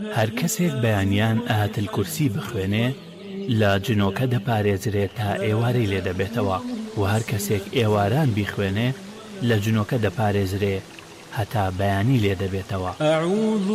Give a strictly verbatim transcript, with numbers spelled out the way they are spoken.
هەر کەسێک بەیانیان ئاەتل کورسی بخوێنێ لە جنۆکە دەپارێزرێت تا ئێوارەی لێ دەبێتەوە و هەر کەسێک ئێواران بیخوێنێ لە جنۆکە دەپارێزرێ هەتا بەیانی لێ دەبێتەوە.